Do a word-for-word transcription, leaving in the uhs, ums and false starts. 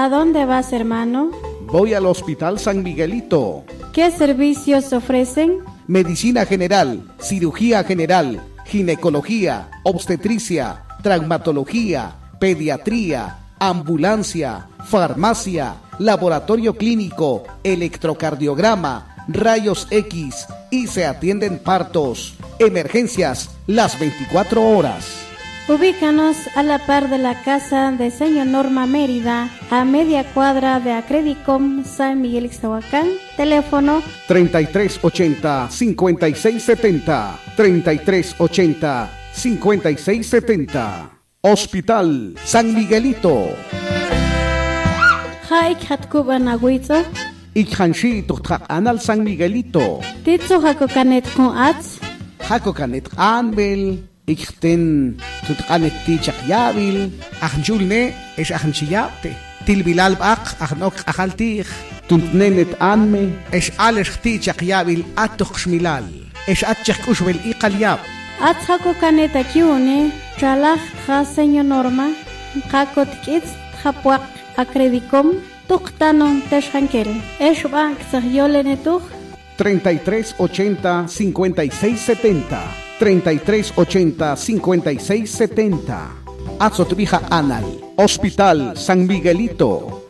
¿A dónde vas, hermano? Voy al Hospital San Miguelito. ¿Qué servicios ofrecen? Medicina general, cirugía general, ginecología, obstetricia, traumatología, pediatría, ambulancia, farmacia, laboratorio clínico, electrocardiograma, rayos X y se atienden partos, emergencias las veinticuatro horas. Ubícanos a la par de la casa de señor Norma Mérida, a media cuadra de Acredicom San Miguel Ixtahuacán. Teléfono treinta y tres ochenta, cincuenta y seis setenta, treinta y tres ochenta, cincuenta y seis setenta. Hospital San Miguelito. Haik Hatkuban Agüizo. Ikhanshi Tuktak Anal San Miguelito. Titsu Hakokanet con Ats. Hakokanet Anbel. Ikten Tutkanet Tichak Yabil. Ahnjulne es Ahnchiyapte. Tilbilal Bak Ahnok Ahaltich. Tuntnenet Anme es Alesh Tichak Yabil Atukhshmilal. Es Atchak Ushbel Iqalyab. Ats Hakokanet Akiune. Tralach Ha señor Norma. Hakot Kits Hapuak Acredicom. Tuktanon Teshankel. Es Bank Sahyolenetuch. treinta y tres ochenta, cincuenta y seis setenta. treinta y tres ochenta, cincuenta y seis setenta. Azotvija Anal. Hospital San Miguelito.